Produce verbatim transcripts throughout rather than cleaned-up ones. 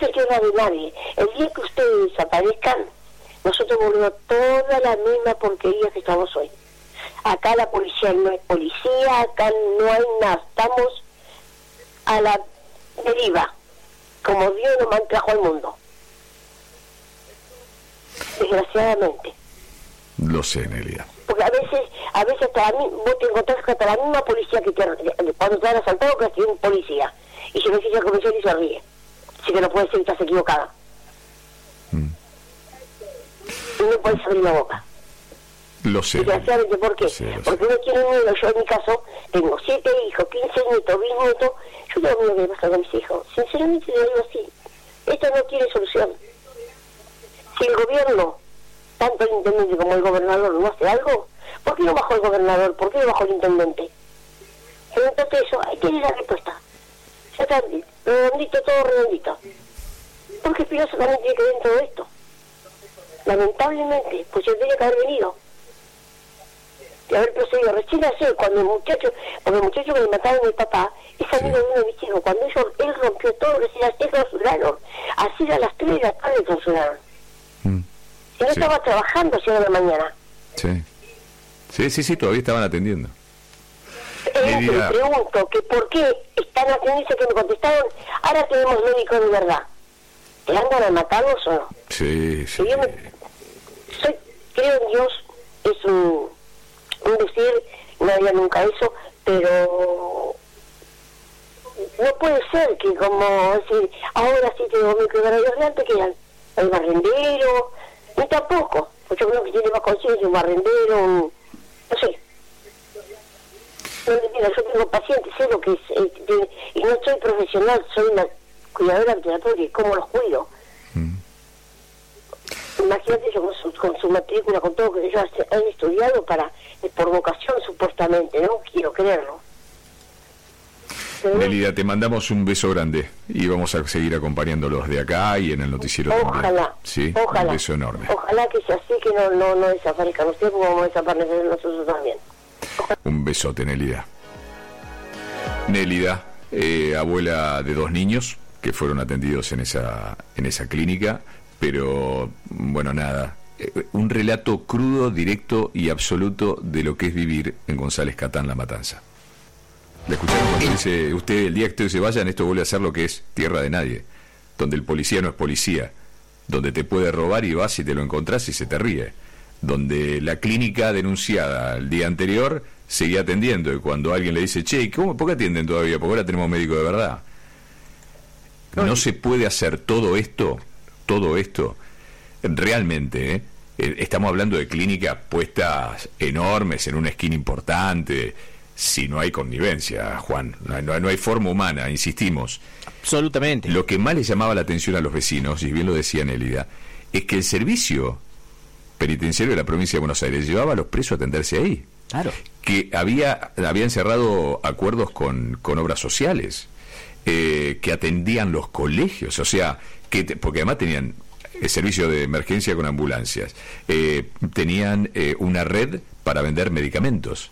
Esto es tierra de nadie. El día que ustedes desaparezcan, nosotros volvemos toda la misma porquería que estamos hoy. Acá la policía no es policía, acá no hay nada, estamos a la deriva, como Dios nos trajo al mundo. Desgraciadamente. Lo sé, Nélida. Porque a veces, a veces hasta la, vos te encontrás que hasta la misma policía que te, cuando te han asaltado, que es un policía, y se me dice el comisario y se ríe. Así que no puede ser que estás equivocada. Mm. Y no puedes abrir la boca. Lo sé. Desgraciadamente, ¿por qué? Sí, Porque no tiene miedo. Yo en mi caso tengo siete hijos, quince nietos, bisnietos. Yo tengo miedo que pasa con mis hijos. Sinceramente te digo así. Esto no tiene solución. Si el gobierno, tanto el intendente como el gobernador, no hace algo, ¿por qué no bajó el gobernador? ¿Por qué no bajó el intendente? Entonces eso, ahí tiene la respuesta. Ya está, redondito, todo redondito. Porque Espinosa también tiene que ver en todo esto. Lamentablemente, pues yo tenía que haber venido. De haber procedido. Recién ayer, cuando el muchacho, porque el muchacho que le mataron a mi papá, es amigo sí. de uno de mis hijos, cuando ellos, él rompió todo, recién ayer clausuraron. Así a las tres de la tarde clausuraron. Mm. Y no sí. estaba trabajando a de la mañana. Sí. Sí, sí, sí, todavía estaban atendiendo. Eh, me pregunto que por qué están atendiendo, que me contestaron, ahora tenemos médicos de verdad. ¿Te dan ganas de matarlos o no? Sí, sí. Yo me, soy, creo en Dios, es un, un decir, no había nunca eso, pero no puede ser que como decir, ahora sí tengo médicos de verdad, y antes que eran el barrendero, ni tampoco, porque yo creo que tiene más conciencia un barrendero, un, no sé. No, mira, yo tengo pacientes, sé lo que es, eh, de, y no soy profesional, soy una cuidadora ambulatoria, ¿cómo los cuido? Mm. Imagínate yo con su, con su matrícula, con todo que ellos han estudiado para eh, por vocación supuestamente, no quiero creerlo. Nélida, te mandamos un beso grande y vamos a seguir acompañándolos de acá y en el noticiero ojalá, también. Sí, ojalá, un beso enorme. Ojalá que sea así, que no, no, no desaparezcan ustedes, porque vamos a desaparecer nosotros también. Ojalá. Un besote, Nélida. Nélida, eh, abuela de dos niños que fueron atendidos en esa en esa clínica, pero bueno, nada, eh, un relato crudo, directo y absoluto de lo que es vivir en González Catán, La Matanza. ¿Le escucharon cuando dice usted, el día que ustedes se vayan, esto vuelve a ser lo que es tierra de nadie, donde el policía no es policía, donde te puede robar y vas y te lo encontrás y se te ríe, donde la clínica denunciada el día anterior seguía atendiendo, y cuando alguien le dice, che, ¿cómo, ¿por qué atienden todavía? Porque ahora tenemos médico de verdad. No se puede hacer todo esto, todo esto, realmente, ¿eh? Estamos hablando de clínicas puestas enormes en una esquina importante, si no hay connivencia, Juan, no hay, no hay forma humana, insistimos. Absolutamente. Lo que más le llamaba la atención a los vecinos, y bien lo decía Nélida, es que el servicio penitenciario de la provincia de Buenos Aires llevaba a los presos a atenderse ahí. Claro. Que había habían cerrado acuerdos con, con obras sociales, eh, que atendían los colegios, o sea, que te, porque además tenían el servicio de emergencia con ambulancias, eh, tenían eh, una red para vender medicamentos,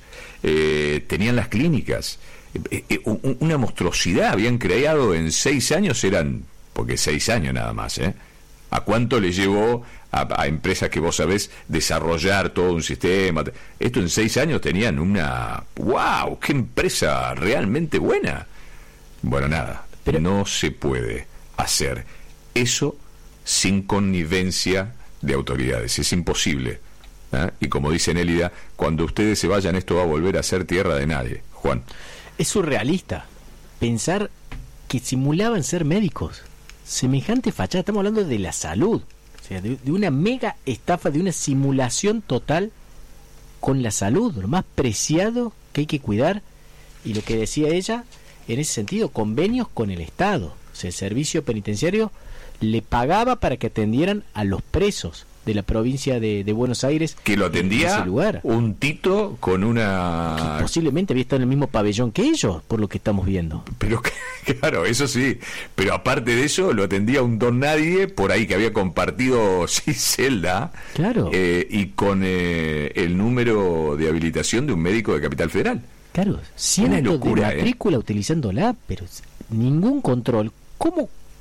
eh, tenían las clínicas, eh, eh, una monstruosidad, habían creado en seis años, eran, porque seis años nada más, ¿eh? ¿A cuánto le llevó a, a empresas que vos sabés desarrollar todo un sistema? Esto en seis años tenían una... ¡Wow! ¡Qué empresa realmente buena! Bueno, nada, pero no se puede hacer eso sin connivencia de autoridades. Es imposible. ¿eh? Y como dice Nélida, cuando ustedes se vayan, esto va a volver a ser tierra de nadie. Juan. Es surrealista pensar que simulaban ser médicos. Semejante fachada, estamos hablando de la salud, o sea, de, de una mega estafa, de una simulación total con la salud, lo más preciado que hay que cuidar, y lo que decía ella, en ese sentido, convenios con el Estado, o sea, el servicio penitenciario le pagaba para que atendieran a los presos de la provincia de, de Buenos Aires, que lo atendía ese lugar. Un tito con una... Que posiblemente había estado en el mismo pabellón que ellos, por lo que estamos viendo. Pero claro, eso sí, pero aparte de eso lo atendía un don nadie por ahí que había compartido sí, celda, claro, eh, y con eh, el número de habilitación de un médico de Capital Federal. Claro, cientos de matrícula, ¿eh? Utilizándola, pero ningún control. ¿Cómo